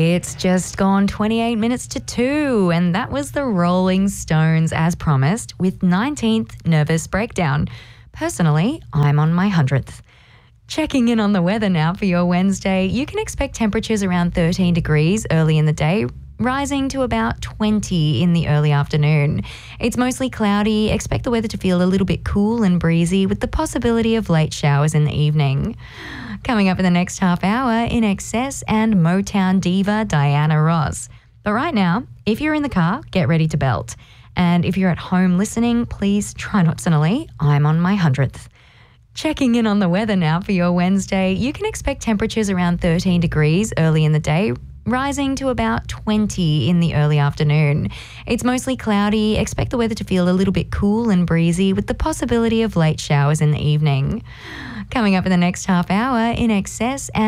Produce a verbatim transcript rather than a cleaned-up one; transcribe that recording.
It's just gone twenty-eight minutes to two, and that was the Rolling Stones, as promised, with nineteenth Nervous Breakdown. Personally, I'm on my hundredth. Checking in on the weather now for your Wednesday, you can expect temperatures around thirteen degrees early in the day, rising to about twenty in the early afternoon. It's mostly cloudy. Expect the weather to feel a little bit cool and breezy, with the possibility of late showers in the evening. Coming up in the next half hour, In Excess and Motown diva Diana Ross. But right now, if you're in the car, get ready to belt. And if you're at home listening, please try not to. I'm on my hundredth. Checking in on the weather now for your Wednesday, you can expect temperatures around thirteen degrees early in the day, rising to about twenty in the early afternoon. It's mostly cloudy. Expect the weather to feel a little bit cool and breezy, with the possibility of late showers in the evening. Coming up in the next half hour, In Excess and